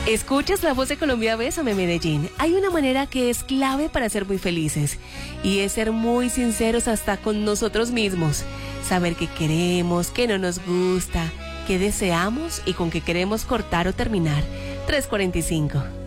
Escuchas La Voz de Colombia, Bésame Medellín. Hay una manera que es clave para ser muy felices y es ser muy sinceros hasta con nosotros mismos. Saber qué queremos, qué no nos gusta, qué deseamos y con qué queremos cortar o terminar. 3:45.